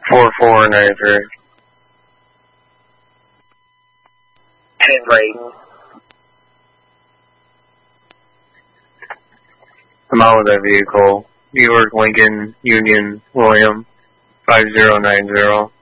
4493. 10 Brayden. I'm out with that vehicle. New York, Lincoln, Union, William, 5090.